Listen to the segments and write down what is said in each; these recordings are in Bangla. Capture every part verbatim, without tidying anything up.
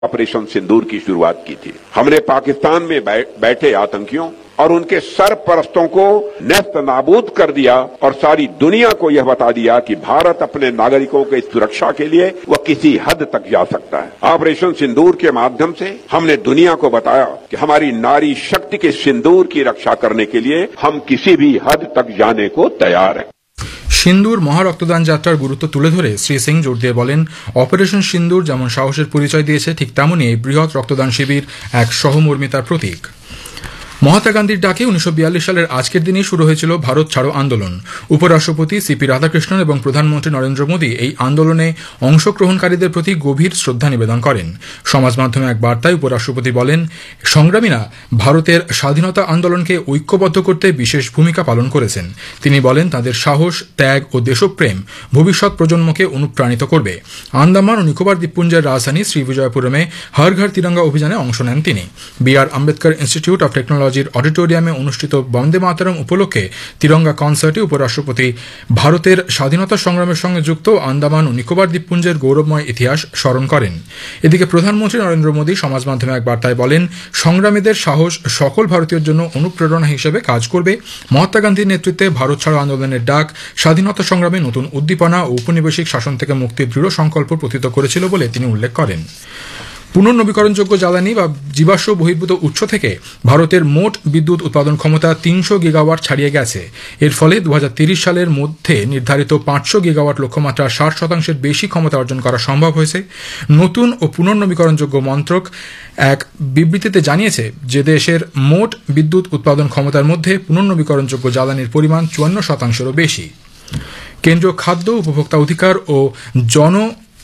ऑपरेशन सिंदूर की शुरुआत की थी। हमने पाकिस्तान में बैठे आतंकियों और उनके सरपरस्तों को नेस्त नाबूद कर दिया और सारी दुनिया को यह बता दिया कि भारत अपने नागरिकों की सुरक्षा के लिए वह किसी हद तक जा सकता है। ऑपरेशन सिंदूर के माध्यम से हमने दुनिया को बताया कि हमारी नारी शक्ति के सिंदूर की रक्षा करने के लिए हम किसी भी हद तक जाने को तैयार हैं। সিন্দুর মহারক্তদান যাত্রার গুরুত্ব তুলে ধরে শ্রী সিং জোর দিয়ে বলেন, অপারেশন সিন্দুর যেমন সাহসের পরিচয় দিয়েছে, ঠিক তেমনই এই বৃহৎ রক্তদান শিবির এক সহমর্মিতার প্রতীক। মহাত্মা গান্ধীর ডাকে উনিশশো বিয়াল্লিশ সালের আজকের দিনেই শুরু হয়েছিল ভারত ছাড়ো আন্দোলন। উপরাষ্ট্রপতি সিপি রাধাকৃষ্ণন এবং প্রধানমন্ত্রী নরেন্দ্র মোদী এই আন্দোলনে অংশগ্রহণকারীদের প্রতি গভীর শ্রদ্ধা নিবেদন করেন। সমাজ মাধ্যমে এক বার্তায় উপরাষ্ট্রপতি বলেন, সংগ্রামীরা ভারতের স্বাধীনতা আন্দোলনকে ঐক্যবদ্ধ করতে বিশেষ ভূমিকা পালন করেছেন। তিনি বলেন, তাদের সাহস, ত্যাগ ও দেশপ্রেম ভবিষ্যৎ প্রজন্মকে অনুপ্রাণিত করবে। আন্দামান ও নিকোবর দ্বীপপুঞ্জের রাজধানী শ্রীবিজয়পুরমে হর ঘর তিরঙ্গা অভিযানে অংশ নেন তিনি। B R Ambedkar institute of technology অডিটোরিয়ামে অনুষ্ঠিত বন্দে মাতরম উপলক্ষে তিরঙ্গা কনসার্টে উপরাষ্ট্রপতি ভারতের স্বাধীনতা সংগ্রামের সঙ্গে যুক্ত আন্দামান ও নিকোবর দ্বীপপুঞ্জের গৌরবময় ইতিহাস স্মরণ করেন। এদিকে প্রধানমন্ত্রী নরেন্দ্র মোদী সমাজ মাধ্যমে এক বার্তায় বলেন, সংগ্রামীদের সাহস সকল ভারতীয়র জন্য অনুপ্রেরণা হিসেবে কাজ করবে। মহাত্মা গান্ধীর নেতৃত্বে ভারত ছাড়ো আন্দোলনের ডাক স্বাধীনতা সংগ্রামে নতুন উদ্দীপনা ও ঔপনিবেশিক শাসন থেকে মুক্তির দৃঢ় সংকল্প প্রতীত করেছিল বলে তিনি উল্লেখ করেন। পুনর্নবীকরণযোগ্য জ্বালানি বা জীবাশ্ম বহির্ভূত উৎস থেকে ভারতের মোট বিদ্যুৎ উৎপাদন ক্ষমতা তিনশো গিগাওয়াট ছাড়িয়ে গেছে। এর ফলে দু হাজার তিরিশ সালের মধ্যে নির্ধারিত পাঁচশো গিগাওয়াট লক্ষ্যমাত্রার ষাট শতাংশের বেশি ক্ষমতা অর্জন করা সম্ভব হয়েছে। নতুন ও পুনর্নবীকরণযোগ্য মন্ত্রক এক বিবৃতিতে জানিয়েছে যে দেশের মোট বিদ্যুৎ উৎপাদন ক্ষমতার মধ্যে পুনর্নবীকরণযোগ্য জ্বালানির পরিমাণ চুয়ান্ন শতাংশেরও বেশি। কেন্দ্রীয় খাদ্য, উপভোক্তা অধিকার ও জন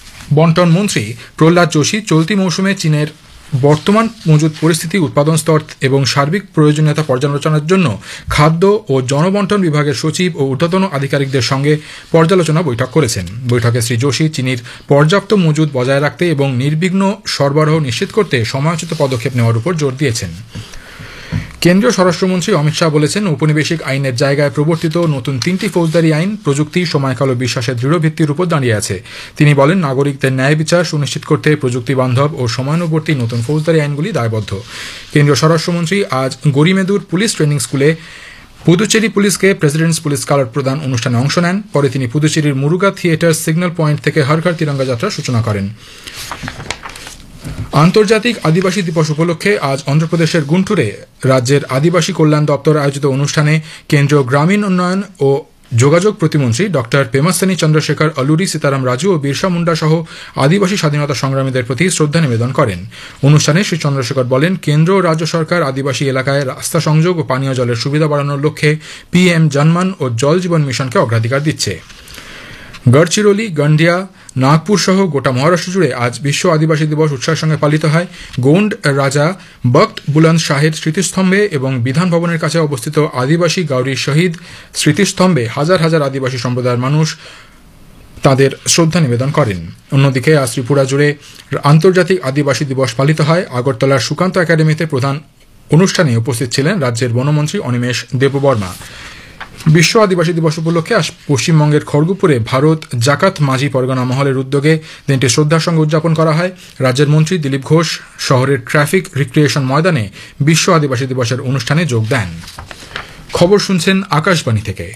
বন্টন মন্ত্রী প্রহ্লাদ যোশী চলতি মৌসুমে চীনের বর্তমান মজুদ পরিস্থিতি, উৎপাদন স্তর এবং সার্বিক প্রয়োজনীয়তা পর্যালোচনার জন্য খাদ্য ও জনবন্টন বিভাগের সচিব ও ঊর্ধ্বতন আধিকারিকদের সঙ্গে পর্যালোচনা বৈঠক করেছেন। বৈঠকে শ্রী যোশী চীনের পর্যাপ্ত মজুদ বজায় রাখতে এবং নির্বিঘ্ন সরবরাহ নিশ্চিত করতে সময়োচিত পদক্ষেপ নেওয়ার উপর জোর দিয়েছেন। কেন্দ্রীয় স্বরাষ্ট্রমন্ত্রী অমিত শাহ বলেছেন, ঔপনিবেশিক আইনের জায়গায় প্রবর্তিত নতুন তিনটি ফৌজদারি আইন প্রযুক্তি, সময়কাল ও বিশ্বাসের দৃঢ় ভিত্তির উপর দাঁড়িয়ে আছে। তিনি বলেন, নাগরিকদের ন্যায় বিচার সুনিশ্চিত করতে প্রযুক্তি বান্ধব ও সময়ানুবর্তী নতুন ফৌজদারি আইনগুলি দায়বদ্ধ। কেন্দ্রীয় স্বরাষ্ট্রমন্ত্রী আজ গরিমেদুর পুলিশ ট্রেনিং স্কুলে পুদুচেরি পুলিশকে প্রেসিডেন্টস পুলিশ কালার প্রদান অনুষ্ঠানে অংশ নেন। পরে তিনি পুদুচেরির মুরুগা থিয়েটার সিগন্যাল পয়েন্ট থেকে হর ঘর তিরঙ্গা যাত্রার সূচনা করেন। আন্তর্জাতিক আদিবাসী দিবস উপলক্ষে আজ অন্ধ্রপ্রদেশের গুন্টুরে রাজ্যের আদিবাসী কল্যাণ দপ্তর আয়োজিত অনুষ্ঠানে কেন্দ্রীয় গ্রামীণ উন্নয়ন ও যোগাযোগ প্রতিমন্ত্রী ডক্টর পেমাসানি চন্দ্রশেখর অলুরি, সীতারাম রাজু ও বিরসা মুন্ডা সহ আদিবাসী স্বাধীনতা সংগ্রামীদের প্রতি শ্রদ্ধা নিবেদন করেন। অনুষ্ঠানে শ্রী চন্দ্রশেখর বলেন, কেন্দ্র ও রাজ্য সরকার আদিবাসী এলাকায় রাস্তা সংযোগ ও পানীয় জলের সুবিধা বাড়ানোর লক্ষ্যে পি এম জনমন ও জল জীবন মিশনকে অগ্রাধিকার দিচ্ছে। গড়চিরোলি, গন্ডিয়া, নাগপুর সহ গোটা মহারাষ্ট্র জুড়ে আজ বিশ্ব আদিবাসী দিবস উৎসাহের সঙ্গে পালিত হয়। গোন্ড রাজা বক্ত বুলন্দ শাহের স্মৃতিস্তম্ভে এবং বিধান ভবনের কাছে অবস্থিত আদিবাসী গাউরি শহীদ স্মৃতিস্তম্ভে হাজার হাজার আদিবাসী সম্প্রদায়ের মানুষ তাদের শ্রদ্ধা নিবেদন করেন। অন্যদিকে আজ ত্রিপুরা জুড়ে আন্তর্জাতিক আদিবাসী দিবস পালিত হয়। আগরতলার সুকান্ত একাডেমিতে প্রধান অনুষ্ঠানে উপস্থিত ছিলেন রাজ্যের বনমন্ত্রী অনিমেষ দেববর্মা। বিশ্ব আদিবাসী দিবস উপলক্ষে আজ পশ্চিমবঙ্গের খড়গপুরে ভারত জাকাত মাঝি পরগনা মহলের উদ্যোগে দিনটি শ্রদ্ধার সঙ্গে উদযাপন করা হয়। রাজ্যের মন্ত্রী দিলীপ ঘোষ শহরের ট্রাফিক রিক্রিয়েশন ময়দানে বিশ্ব আদিবাসী দিবসের অনুষ্ঠানে যোগ দেন। খবর শুনছেন আকাশবাণী থেকে।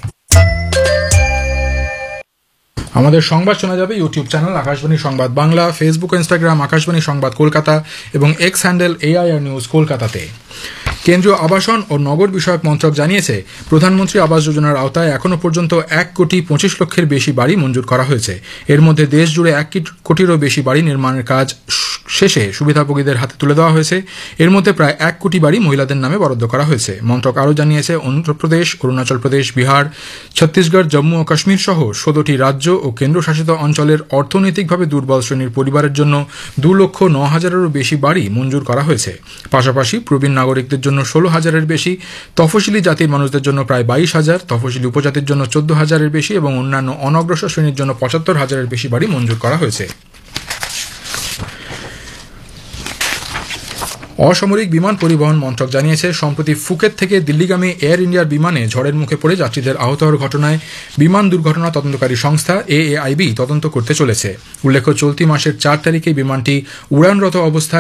আমাদের সংবাদ শোনা যাবে ইউটিউব চ্যানেল আকাশবাণী সংবাদ বাংলা, ফেসবুক, ইনস্টাগ্রাম আকাশবাণী সংবাদ কলকাতা এবং এক্স হ্যান্ডেল এআইআর নিউজ কলকাতাতে। কেন্দ্রীয় আবাসন ও নগর বিষয়ক মন্ত্রক জানিয়েছে, প্রধানমন্ত্রী আবাস যোজনার আওতায় এখনো পর্যন্ত এক কোটি পঁচিশ লক্ষের বেশি বাড়ি মঞ্জুর করা হয়েছে। এর মধ্যে দেশ জুড়ে এক কোটিরও বেশি বাড়ি নির্মাণের কাজ শেষে সুবিধাভোগীদের হাতে তুলে দেওয়া হয়েছে। এর মধ্যে প্রায় এক কোটি বাড়ি মহিলাদের নামে বরাদ্দ করা হয়েছে। মন্ত্রক আরও জানিয়েছে, অন্ধ্রপ্রদেশ, অরুণাচল প্রদেশ, বিহার, ছত্তিশগড়, জম্মু ও কাশ্মীর সহ ষোলোটি রাজ্য ও কেন্দ্রশাসিত অঞ্চলের অর্থনৈতিকভাবে দুর্বল শ্রেণীর পরিবারের জন্য দু লক্ষ ন হাজারেরও বেশি বাড়ি মঞ্জুর করা হয়েছে। পাশাপাশি প্রবীণ নাগরিকদের জন্য ষোলো হাজারের বেশি, তফসিলি জাতির মানুষদের জন্য প্রায় বাইশ হাজার, তফসিলি উপজাতির জন্য চোদ্দ হাজারের বেশি এবং অন্যান্য অনগ্রসর শ্রেণীর জন্য পঁচাত্তর হাজারের বেশি বাড়ি মঞ্জুর করা হয়েছে। অসামরিক বিমান পরিবহন মন্ত্রক জানিয়েছে, সম্প্রতি ফুকেত থেকে দিল্লিগামী এয়ার ইন্ডিয়ার বিমানে ঝড়ের মুখে পড়ে যাত্রীদের আহত হওয়ার ঘটনায় বিমান দুর্ঘটনা তদন্তকারী সংস্থা এ এ আই বি তদন্ত করতে চলেছে। উল্লেখ্য, চলতি মাসের চার তারিখে বিমানটি উড়ানরত অবস্থায়